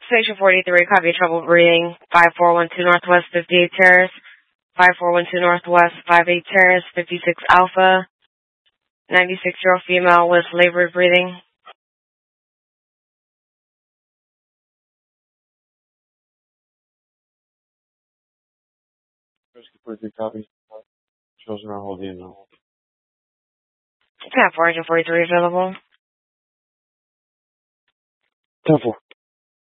Station 43, copy trouble breathing. 5412 Northwest 58 Terrace. 5412 Northwest 58 Terrace, 56 Alpha. 96-year-old female with labored breathing. Rescue 43, copy. Shows around holding now. 443 available. 10-4.